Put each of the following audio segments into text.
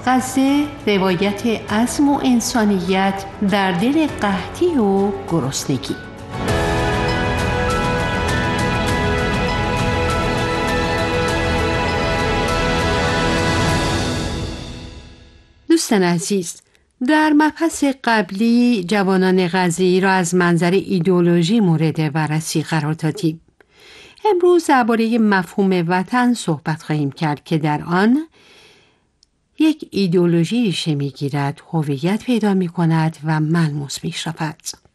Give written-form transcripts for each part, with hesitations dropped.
غزه روایت عزم و انسانیت در دل قحطی و گرسنگی. دوستان عزیز، در مبحث قبلی جوانان غزه‌ای را از منظر ایدئولوژی مورد بررسی قرار دادیم. امروز درباره مفهوم وطن صحبت خواهیم کرد که در آن یک ایدئولوژی ریشه می‌گیرد، هویت پیدا می‌کند و ملموس می‌شود.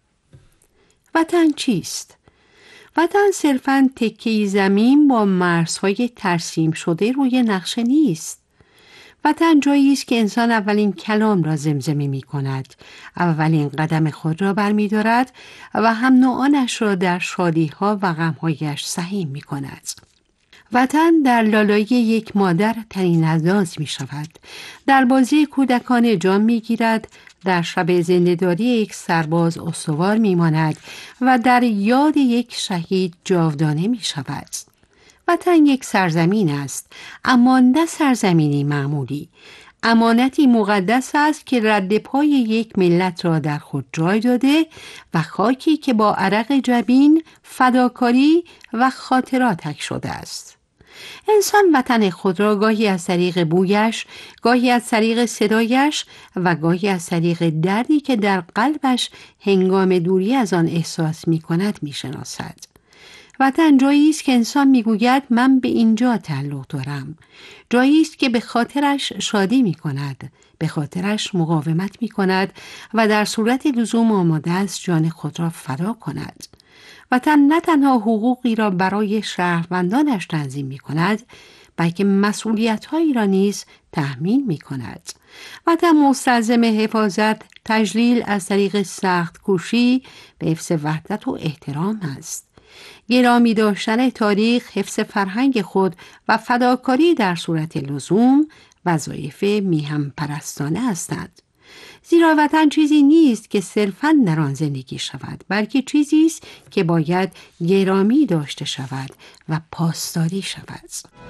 وطن چیست؟ وطن صرفاً تکه‌ای زمین با مرزهای ترسیم شده روی نقشه نیست. وطن جایی است که انسان اولین کلام را زمزمه می‌کند، اولین قدم خود را برمی‌دارد و هم نوعانش را در شادی‌ها و غم‌هایش سهیم می‌کند. وطن در لالایی یک مادر طنین انداز می‌شود، در بازی کودکان جان می‌گیرد، در شب زنده‌داری یک سرباز استوار می‌ماند و در یاد یک شهید جاودانه می‌شود. وطن یک سرزمین است، اما نه سرزمینی معمولی. امانتی مقدس است که رد پای یک ملت را در خود جای داده و خاکی که با عرق جبین، فداکاری و خاطراتک شده است. انسان وطن خود را گاهی از طریق بویش، گاهی از طریق صدایش و گاهی از طریق دردی که در قلبش هنگام دوری از آن احساس می کند می شناسد. وطن جایی است که انسان میگوید من به اینجا تعلق دارم. جایی است که به خاطرش شادی می کند، به خاطرش مقاومت می کند و در صورت لزوم آماده است جان خود را فدا کند. وطن نه تنها حقوقی را برای شهروندانش تنظیم می کند، بلکه مسئولیت‌هایی را نیز تحمیل می کند. وطن مستلزم حفاظت، تجلیل از طریق سخت کوشی به حفظ وحدت و احترام است. گرامی داشتن تاریخ، حفظ فرهنگ خود و فداکاری در صورت لزوم وظایف میهم پرستانه هستند. زیرا وطن چیزی نیست که صرفاً در آن زندگی شود، بلکه چیزی است که باید گرامی داشته شود و پاسداری شود.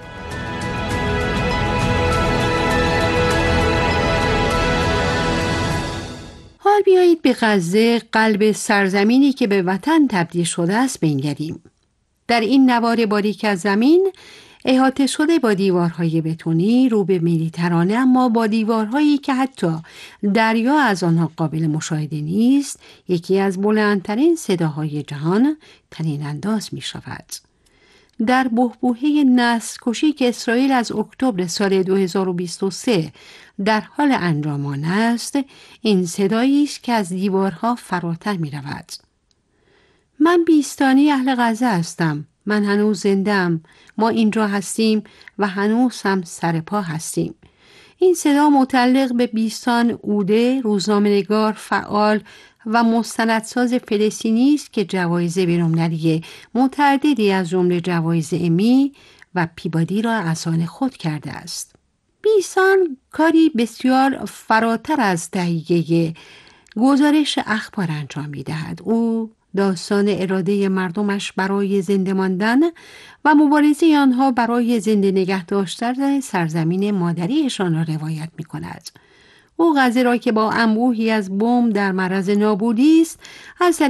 حال بیایید به غزه، قلب سرزمینی که به وطن تبدیل شده است بنگریم. در این نوار باریک از زمین احاطه شده با دیوارهای بتونی رو به مدیترانه، اما با دیوارهایی که حتی دریا از آنها قابل مشاهده نیست، یکی از بلندترین صداهای جهان طنین انداز می شود. در بحبوحه نسل کشی که اسرائیل از اکتبر سال 2023 در حال انجام آن است، این صدایی است که از دیوارها فراتر می رود. من بیستانی اهل غزه هستم. من هنوز زنده‌ام. ما اینجا هستیم و هنوز هم سر پا هستیم. این صدا متعلق به بیستان اوده، روزنامه‌نگار فعال و مستندساز فلسطینی است که جوایز بین‌المللی متعددی از جمله جوایز امی و پیبادی را از آن خود کرده است. بیستان کاری بسیار فراتر از تهیه گزارش اخبار انجام می‌دهد. او داستان اراده مردمش برای زنده ماندن و مبارزه آنها برای زنده نگه داشتن سرزمین مادریشان را روایت می کند. او غزه را که با انبوهی از بمب در معرض نابودی است، از